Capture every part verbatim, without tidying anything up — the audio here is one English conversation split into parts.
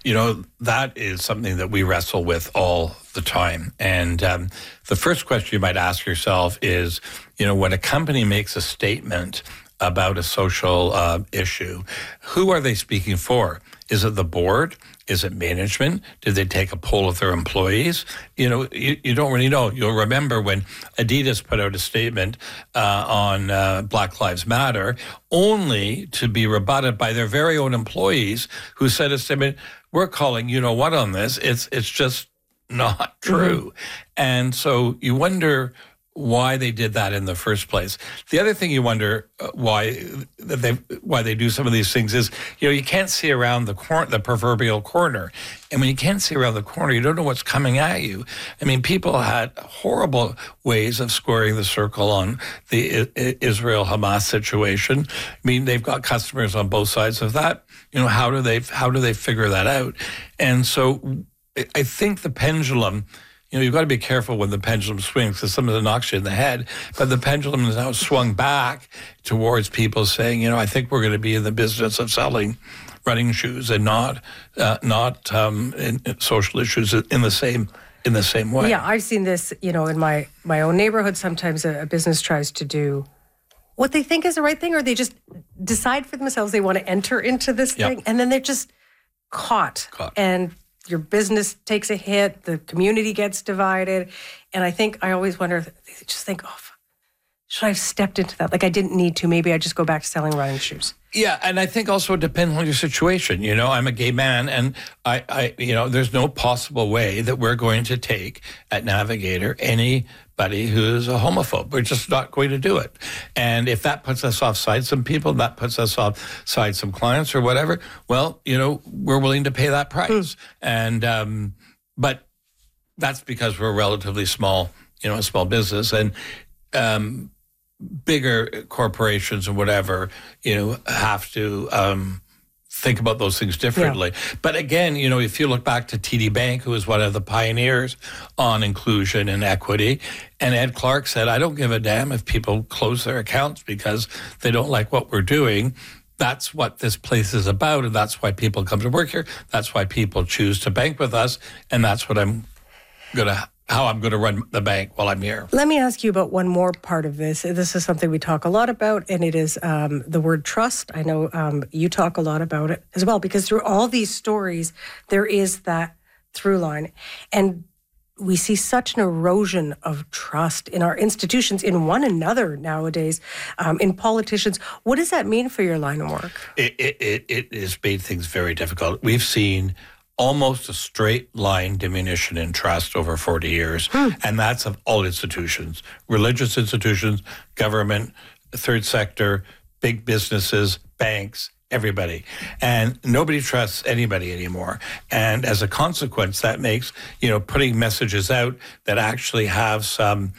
You know, that is something that we wrestle with all the time. And um, the first question you might ask yourself is, you know, when a company makes a statement about a social uh, issue, who are they speaking for? Is it the board? Is it management? Did they take a poll of their employees? You know, you, you don't really know. You'll remember when Adidas put out a statement uh, on uh, Black Lives Matter, only to be rebutted by their very own employees who said a statement, we're calling you know what on this. It's, it's just not true. Mm-hmm. And so you wonder why they did that in the first place. The other thing you wonder uh, why that they why they do some of these things is, you know, you can't see around the cor- the proverbial corner, and when you can't see around the corner, you don't know what's coming at you. I mean, people had horrible ways of squaring the circle on the I- Israel-Hamas situation. I mean, they've got customers on both sides of that. You know, how do they how do they figure that out? And so, I think the pendulum. You know, you've got to be careful when the pendulum swings because some of it knocks you in the head. But the pendulum has now swung back towards people saying, you know, I think we're going to be in the business of selling running shoes and not uh, not um, in, in social issues in the same in the same way. Yeah, I've seen this, you know, in my, my own neighborhood. Sometimes a, a business tries to do what they think is the right thing, or they just decide for themselves they want to enter into this Yep. thing, and then they're just caught. Caught. And your business takes a hit, the community gets divided. And I think, I always wonder, they just think, oh, should I have stepped into that? Like I didn't need to. Maybe I just go back to selling running shoes. Yeah, and I think also it depends on your situation. You know, I'm a gay man, and I, I, you know, there's no possible way that we're going to take at Navigator anybody who's a homophobe. We're just not going to do it. And if that puts us offside some people, that puts us offside some clients or whatever, well, you know, we're willing to pay that price. Mm. And um, but that's because we're a relatively small, you know, a small business, and um, bigger corporations or whatever, you know, have to um, think about those things differently. Yeah. But again, you know, if you look back to T D Bank, who was one of the pioneers on inclusion and equity, and Ed Clark said, I don't give a damn if people close their accounts because they don't like what we're doing. That's what this place is about, and that's why people come to work here. That's why people choose to bank with us, and that's what I'm going to how I'm going to run the bank while I'm here. Let me ask you about one more part of this. This is something we talk a lot about, and it is um, the word trust. I know um, you talk a lot about it as well, because through all these stories, there is that through line. And we see such an erosion of trust in our institutions, in one another nowadays, um, in politicians. What does that mean for your line of work? It, it, it, it has made things very difficult. We've seen almost a straight line diminution in trust over forty years. Hmm. And that's of all institutions, religious institutions, government, third sector, big businesses, banks, everybody. And nobody trusts anybody anymore. And as a consequence, that makes, you know, putting messages out that actually have some,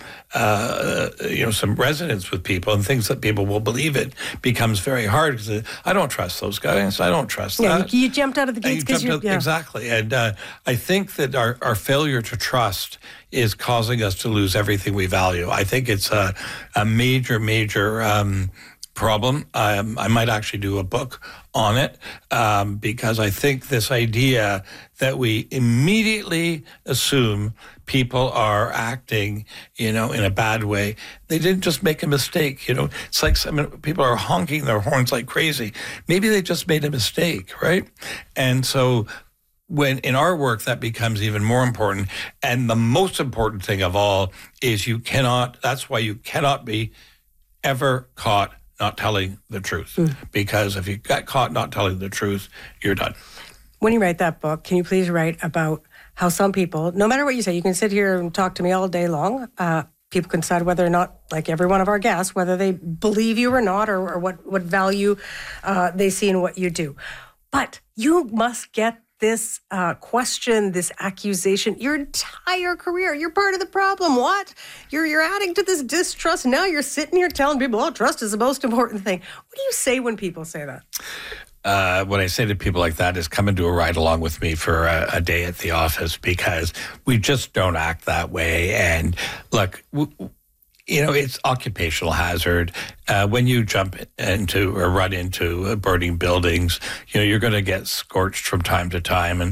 uh, you know, some resonance with people and things that people will believe in becomes very hard because I don't trust those guys. I don't trust yeah, that. You, you jumped out of the gates because you... Yeah. Exactly. And uh, I think that our, our failure to trust is causing us to lose everything we value. I think it's a, a major, major... Um, problem. Um, I might actually do a book on it um, because I think this idea that we immediately assume people are acting, you know, in a bad way. They didn't just make a mistake. You know, it's like some people are honking their horns like crazy. Maybe they just made a mistake, right? And so when in our work, that becomes even more important. And the most important thing of all is you cannot, that's why you cannot be ever caught not telling the truth. Mm. Because if you got caught not telling the truth, you're done. When you write that book, can you please write about how some people, no matter what you say, you can sit here and talk to me all day long. Uh, people can decide whether or not, like every one of our guests, whether they believe you or not, or, or what, what value uh, they see in what you do. But you must get this uh, question, this accusation, your entire career. You're part of the problem. What? You're you're adding to this distrust. Now you're sitting here telling people, oh, trust is the most important thing. What do you say when people say that? Uh, what I say to people like that is come and do a ride along with me for a, a day at the office, because we just don't act that way. And look, w- you know, it's occupational hazard. Uh, when you jump into or run into burning buildings, you know, you're going to get scorched from time to time. And